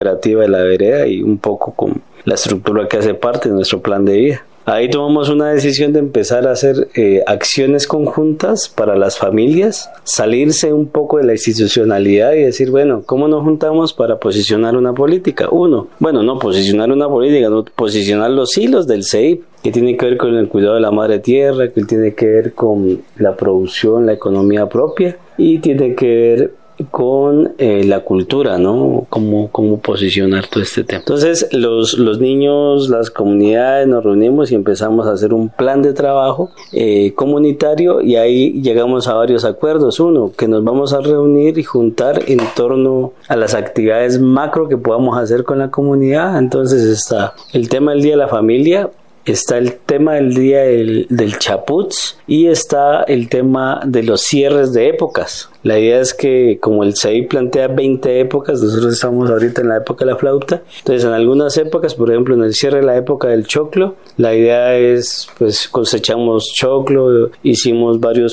operativa de la vereda y un poco con la estructura que hace parte de nuestro plan de vida. Ahí tomamos una decisión de empezar a hacer acciones conjuntas para las familias, salirse un poco de la institucionalidad y decir, bueno, ¿cómo nos juntamos para posicionar una política? No posicionar una política, no posicionar los hilos del CEIP, que tiene que ver con el cuidado de la madre tierra, que tiene que ver con la producción, la economía propia y tiene que ver con la cultura, ¿no? Cómo posicionar todo este tema. Entonces, los niños, las comunidades nos reunimos y empezamos a hacer un plan de trabajo comunitario y ahí llegamos a varios acuerdos. Uno, que nos vamos a reunir y juntar en torno a las actividades macro que podamos hacer con la comunidad. Entonces está el tema del Día de la Familia, está el tema del día del Chaputz y está el tema de los cierres de épocas. La idea es que como el CEI plantea 20 épocas, nosotros estamos ahorita en la época de la flauta, entonces en algunas épocas, por ejemplo en el cierre de la época del choclo, la idea es pues cosechamos choclo, hicimos varios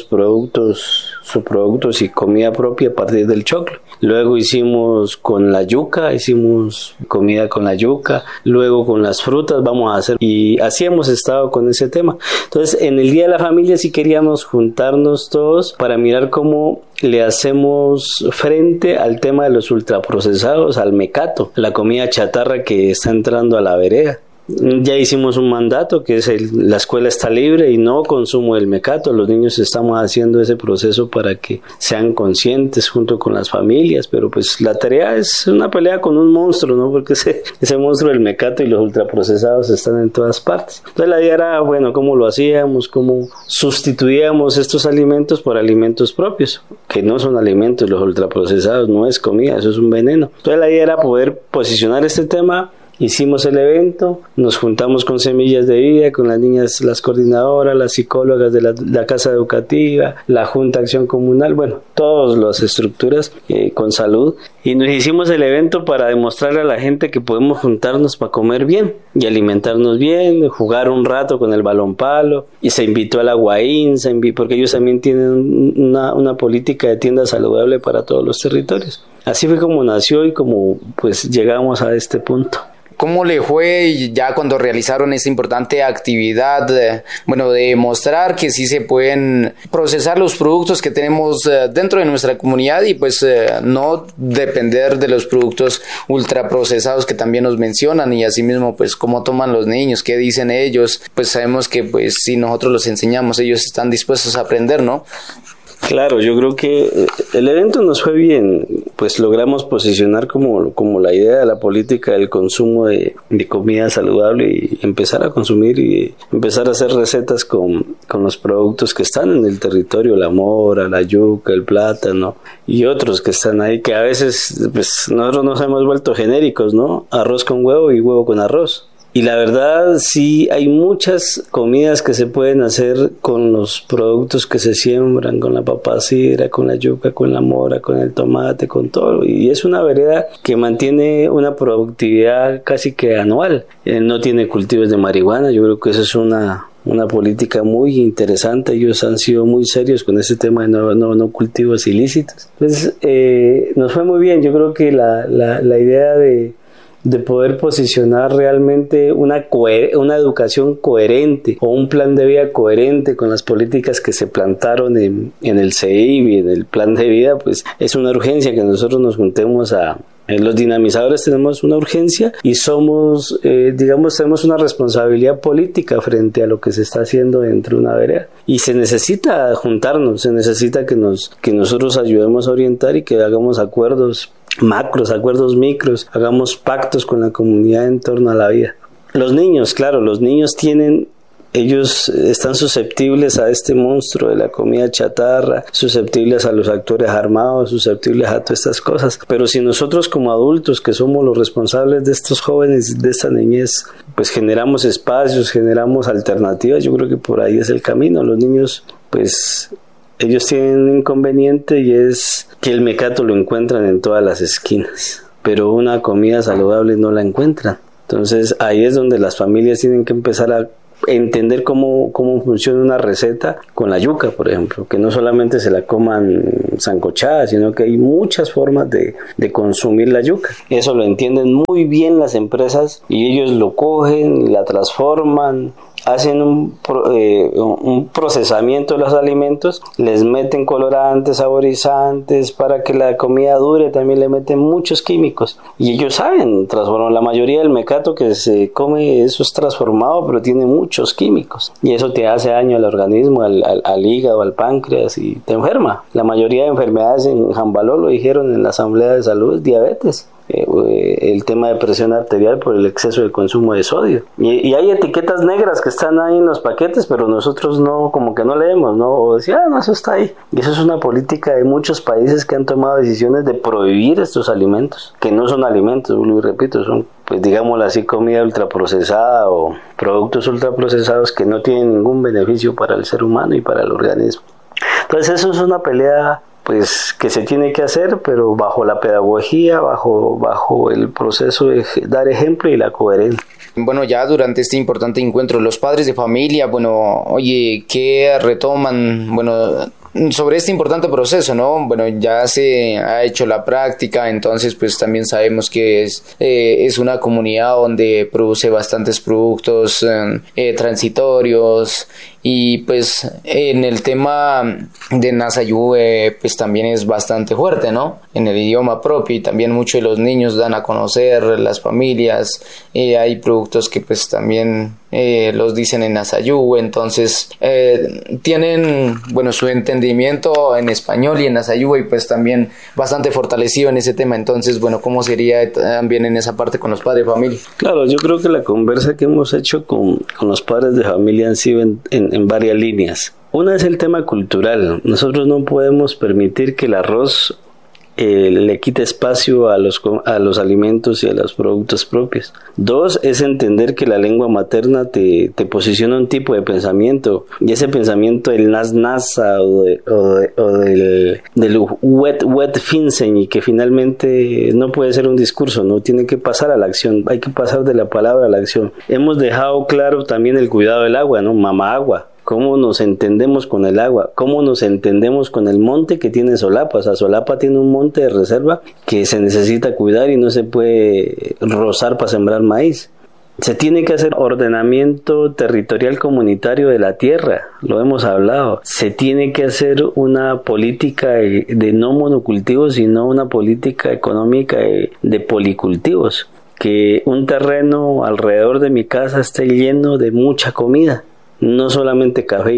subproductos y comida propia a partir del choclo. Luego hicimos con la yuca, hicimos comida con la yuca, luego con las frutas vamos a hacer, y así hemos estado con ese tema. Entonces en el Día de la Familia sí queríamos juntarnos todos para mirar cómo le hacemos frente al tema de los ultraprocesados, al mecato, la comida chatarra que está entrando a la vereda. Ya hicimos un mandato que es la escuela está libre y no consumo del mecato. Los niños estamos haciendo ese proceso para que sean conscientes junto con las familias, pero pues la tarea es una pelea con un monstruo, ¿no? Porque ese monstruo del mecato y los ultraprocesados están en todas partes. Entonces la idea era, bueno, cómo lo hacíamos, cómo sustituíamos estos alimentos por alimentos propios, que no son alimentos, los ultraprocesados no es comida, eso es un veneno. Entonces la idea era poder posicionar este tema. Hicimos el evento, nos juntamos con Semillas de Vida, con las niñas, las coordinadoras, las psicólogas de la casa educativa, la Junta de Acción Comunal, bueno, todas las estructuras con salud. Y nos hicimos el evento para demostrarle a la gente que podemos juntarnos para comer bien y alimentarnos bien, jugar un rato con el balón palo. Y se invitó a la Guaín, porque ellos también tienen una política de tienda saludable para todos los territorios. Así fue como nació y como pues llegamos a este punto. ¿Cómo le fue ya cuando realizaron esta importante actividad, de mostrar que sí se pueden procesar los productos que tenemos dentro de nuestra comunidad y pues no depender de los productos ultraprocesados que también nos mencionan, y asimismo pues cómo toman los niños, qué dicen ellos? Pues sabemos que pues si nosotros los enseñamos, ellos están dispuestos a aprender, ¿no? Claro, yo creo que el evento nos fue bien, pues logramos posicionar como la idea de la política del consumo de comida saludable y empezar a consumir y empezar a hacer recetas con los productos que están en el territorio, la mora, la yuca, el plátano y otros que están ahí, que a veces pues nosotros nos hemos vuelto genéricos, ¿no? Arroz con huevo y huevo con arroz. Y la verdad sí hay muchas comidas que se pueden hacer con los productos que se siembran, con la papa sidra, con la yuca, con la mora, con el tomate, con todo. Y es una vereda que mantiene una productividad casi que anual. No tiene cultivos de marihuana, yo creo que eso es una política muy interesante. Ellos han sido muy serios con ese tema de no cultivos ilícitos. Entonces nos fue muy bien. Yo creo que la idea de poder posicionar realmente una educación coherente o un plan de vida coherente con las políticas que se plantaron en el CEIB y en el plan de vida, pues es una urgencia que nosotros nos juntemos los dinamizadores tenemos una urgencia y tenemos una responsabilidad política frente a lo que se está haciendo dentro de una vereda. Y se necesita juntarnos, se necesita que nosotros ayudemos a orientar y que hagamos acuerdos macros, acuerdos micros, hagamos pactos con la comunidad en torno a la vida. Los niños, claro, ellos están susceptibles a este monstruo de la comida chatarra, susceptibles a los actores armados, susceptibles a todas estas cosas. Pero si nosotros como adultos, que somos los responsables de estos jóvenes, de esta niñez, pues generamos espacios, generamos alternativas, yo creo que por ahí es el camino. Los niños, pues ellos tienen un inconveniente y es que el mecato lo encuentran en todas las esquinas, pero una comida saludable no la encuentran. Entonces ahí es donde las familias tienen que empezar a entender cómo funciona una receta con la yuca, por ejemplo, que no solamente se la coman sancochada, sino que hay muchas formas de consumir la yuca. Eso lo entienden muy bien las empresas y ellos lo cogen, la transforman, hacen un procesamiento de los alimentos, les meten colorantes, saborizantes, para que la comida dure, también le meten muchos químicos. Y ellos saben transformar. La mayoría del mecato que se come, eso es transformado, pero tiene muchos químicos. Y eso te hace daño al organismo, al hígado, al páncreas, y te enferma. La mayoría de enfermedades en Jambaló, lo dijeron en la Asamblea de Salud, es diabetes. El tema de presión arterial por el exceso de consumo de sodio, y hay etiquetas negras que están ahí en los paquetes, pero nosotros no, como que no leemos, ¿no? O decir, no, eso está ahí. Y eso es una política de muchos países que han tomado decisiones de prohibir estos alimentos, que no son alimentos, y repito, son, pues digámoslo así, comida ultraprocesada o productos ultraprocesados que no tienen ningún beneficio para el ser humano y para el organismo. Entonces eso es una pelea pues que se tiene que hacer, pero bajo la pedagogía, bajo el proceso de dar ejemplo y la coherencia. Bueno, ya durante este importante encuentro, los padres de familia, bueno, oye, ¿qué retoman? Bueno, sobre este importante proceso, ¿no? Bueno, ya se ha hecho la práctica, entonces pues también sabemos que es una comunidad donde produce bastantes productos transitorios, y pues en el tema de Nasayú pues también es bastante fuerte, ¿no? En el idioma propio, y también muchos de los niños dan a conocer, las familias, hay productos que pues también los dicen en Nasayú, entonces tienen, bueno, su entendimiento en español y en Nasayú, y pues también bastante fortalecido en ese tema. Entonces, bueno, ¿cómo sería también en esa parte con los padres de familia? Claro, yo creo que la conversa que hemos hecho con los padres de familia han sido en varias líneas. Una es el tema cultural. Nosotros no podemos permitir que el arroz le quite espacio a los alimentos y a los productos propios. Dos, es entender que la lengua materna te posiciona un tipo de pensamiento, y ese pensamiento del nas-nasa o del wet finsen, y que finalmente no puede ser un discurso, no tiene que pasar a la acción, hay que pasar de la palabra a la acción. Hemos dejado claro también el cuidado del agua, ¿no? Mamá agua. ¿Cómo nos entendemos con el agua? ¿Cómo nos entendemos con el monte que tiene Solapa? O sea, Solapa tiene un monte de reserva que se necesita cuidar y no se puede rozar para sembrar maíz. Se tiene que hacer ordenamiento territorial comunitario de la tierra, lo hemos hablado. Se tiene que hacer una política de no monocultivos, sino una política económica de policultivos. Que un terreno alrededor de mi casa esté lleno de mucha comida. No solamente café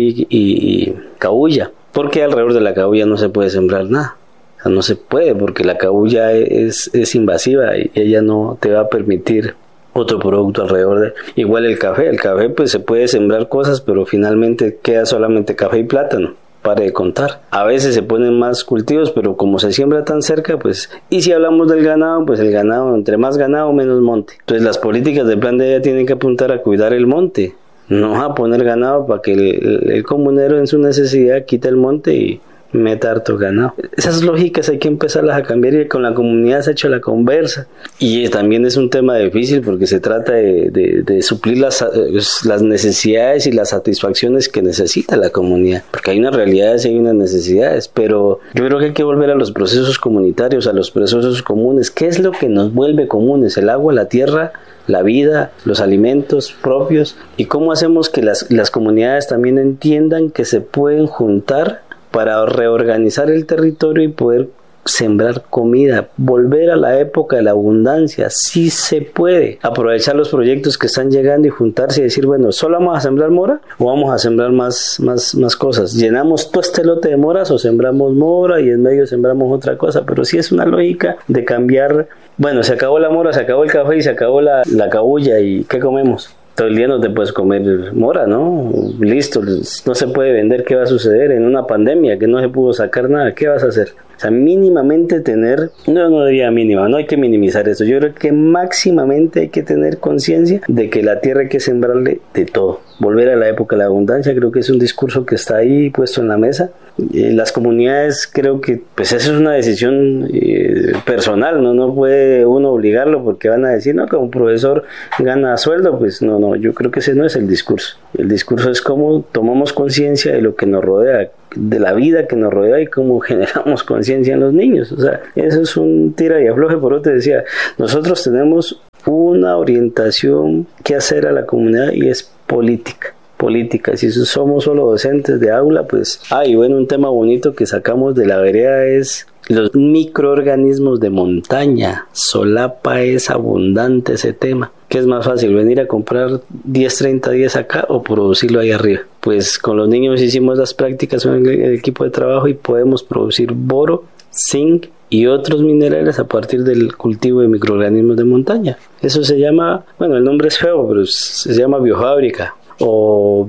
y cabuya, porque alrededor de la cabuya no se puede sembrar nada. O sea, no se puede, porque la cabuya es invasiva y ella no te va a permitir otro producto alrededor de. Igual el café pues se puede sembrar cosas, pero finalmente queda solamente café y plátano. Pare de contar. A veces se ponen más cultivos, pero como se siembra tan cerca, pues. Y si hablamos del ganado, pues el ganado, entre más ganado, menos monte. Entonces las políticas del plan de vida tienen que apuntar a cuidar el monte. No a poner ganado para que el comunero en su necesidad quite el monte y meta harto ganado. Esas lógicas hay que empezarlas a cambiar, y con la comunidad se ha hecho la conversa. Y también es un tema difícil porque se trata de suplir las necesidades y las satisfacciones que necesita la comunidad. Porque hay unas realidades y hay unas necesidades, pero yo creo que hay que volver a los procesos comunitarios, a los procesos comunes. ¿Qué es lo que nos vuelve comunes? El agua, la tierra, la vida, los alimentos propios, y cómo hacemos que las comunidades también entiendan que se pueden juntar para reorganizar el territorio y poder sembrar comida, volver a la época de la abundancia. Sí se puede aprovechar los proyectos que están llegando y juntarse y decir, bueno, ¿solo vamos a sembrar mora o vamos a sembrar más cosas? ¿Llenamos todo este lote de moras o sembramos mora y en medio sembramos otra cosa? Pero sí es una lógica de cambiar. Bueno, se acabó la mora, se acabó el café y se acabó la cabuya, ¿y qué comemos? Todo el día no te puedes comer mora, ¿no? Listo, no se puede vender. ¿Qué va a suceder en una pandemia que no se pudo sacar nada? ¿Qué vas a hacer? O sea, mínimamente tener, no diría mínima, no hay que minimizar eso. Yo creo que máximamente hay que tener conciencia de que la tierra hay que sembrarle de todo. Volver a la época de la abundancia, creo que es un discurso que está ahí puesto en la mesa. Las comunidades, creo que pues esa es una decisión personal, no puede uno obligarlo porque van a decir, no, que un profesor gana sueldo, pues no, yo creo que ese no es el discurso. El discurso es cómo tomamos conciencia de lo que nos rodea, de la vida que nos rodea y cómo generamos conciencia en los niños. O sea, eso es un tira y afloje. Por eso te decía, nosotros tenemos una orientación que hacer a la comunidad y es política. Si somos solo docentes de aula, pues, bueno, un tema bonito que sacamos de la vereda es los microorganismos de montaña. Solapa es abundante ese tema. ¿Qué es más fácil, venir a comprar 10 acá o producirlo ahí arriba? Pues con los niños hicimos las prácticas en el equipo de trabajo y podemos producir boro, zinc y otros minerales a partir del cultivo de microorganismos de montaña. Eso se llama, bueno, el nombre es feo, pero se llama biofábrica o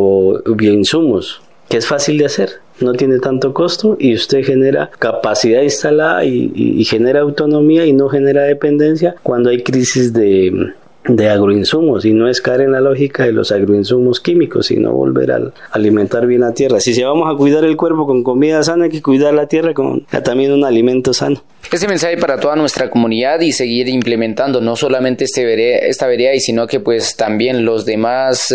bioinsumos, que es fácil de hacer, no tiene tanto costo y usted genera capacidad instalada y genera autonomía y no genera dependencia cuando hay crisis de agroinsumos, y no es caer en la lógica de los agroinsumos químicos, sino volver a alimentar bien la tierra. Si vamos a cuidar el cuerpo con comida sana, hay que cuidar la tierra con también un alimento sano. Este mensaje para toda nuestra comunidad y seguir implementando no solamente esta vereda, sino que pues también los demás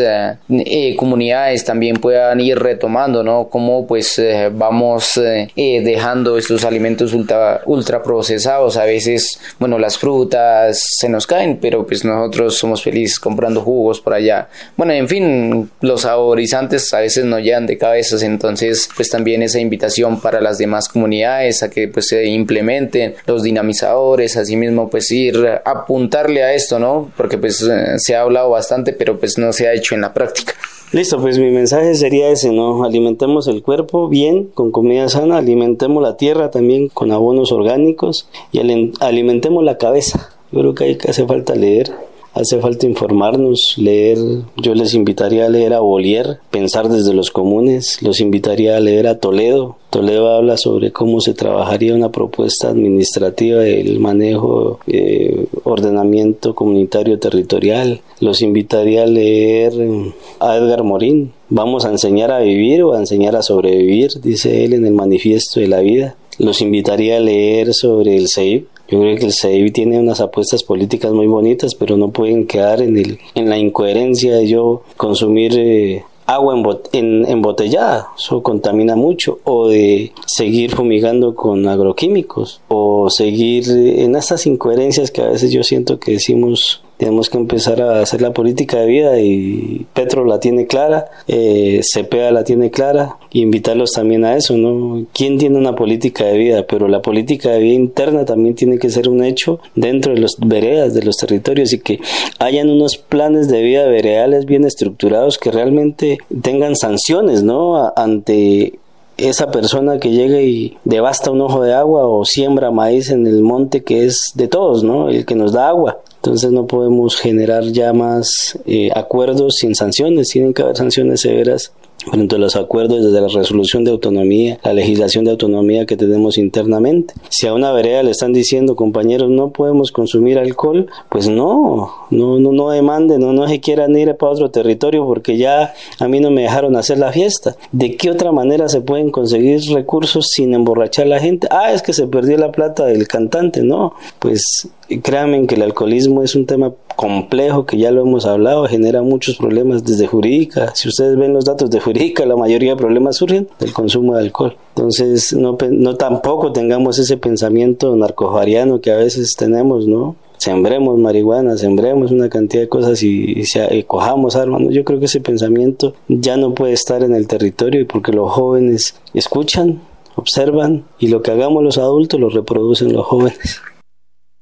comunidades también puedan ir retomando, ¿no? Cómo pues vamos dejando estos alimentos ultra procesados. A veces, bueno, las frutas se nos caen, pero pues nosotros somos felices comprando jugos por allá. Bueno, en fin, los saborizantes a veces nos llenan de cabezas, entonces pues también esa invitación para las demás comunidades a que pues se implementen los dinamizadores, asimismo pues ir a apuntarle a esto, ¿no? Porque pues se ha hablado bastante, pero pues no se ha hecho en la práctica. Listo, pues mi mensaje sería ese, ¿no? Alimentemos el cuerpo bien, con comida sana, alimentemos la tierra también con abonos orgánicos y alimentemos la cabeza. Yo creo que hace falta leer. Hace falta informarnos, leer. Yo les invitaría a leer a Bollier, Pensar desde los comunes. Los invitaría a leer a Toledo. Toledo habla sobre cómo se trabajaría una propuesta administrativa del manejo, ordenamiento comunitario territorial. Los invitaría a leer a Edgar Morin. Vamos a enseñar a vivir o a enseñar a sobrevivir, dice él en el Manifiesto de la Vida. Los invitaría a leer sobre el CEIP. Yo creo que el CEIP tiene unas apuestas políticas muy bonitas, pero no pueden quedar en la incoherencia de yo consumir agua embotellada, eso contamina mucho, o de seguir fumigando con agroquímicos, o seguir en estas incoherencias que a veces yo siento que decimos. Tenemos que empezar a hacer la política de vida y Petro la tiene clara, Cepeda la tiene clara, y invitarlos también a eso, ¿no? ¿Quién tiene una política de vida? Pero la política de vida interna también tiene que ser un hecho dentro de los veredas, de los territorios, y que hayan unos planes de vida veredales bien estructurados que realmente tengan sanciones, ¿no? Ante esa persona que llega y devasta un ojo de agua o siembra maíz en el monte que es de todos, ¿no? El que nos da agua. Entonces no podemos generar ya más acuerdos sin sanciones, tienen que haber sanciones severas frente a los acuerdos desde la resolución de autonomía, la legislación de autonomía que tenemos internamente. Si a una vereda le están diciendo, compañeros, no podemos consumir alcohol, pues no demanden, no se quieran ir para otro territorio porque ya a mí no me dejaron hacer la fiesta. ¿De qué otra manera se pueden conseguir recursos sin emborrachar a la gente? Es que se perdió la plata del cantante. No, pues créanme que el alcoholismo es un tema complejo que ya lo hemos hablado, genera muchos problemas desde jurídica. Si ustedes ven los datos de jurídica, la mayoría de problemas surgen del consumo de alcohol. Entonces no tampoco tengamos ese pensamiento narcofariano que a veces tenemos, ¿no? Sembremos marihuana, sembremos una cantidad de cosas y cojamos armas, ¿no? Yo creo que ese pensamiento ya no puede estar en el territorio porque los jóvenes escuchan, observan y lo que hagamos los adultos lo reproducen los jóvenes.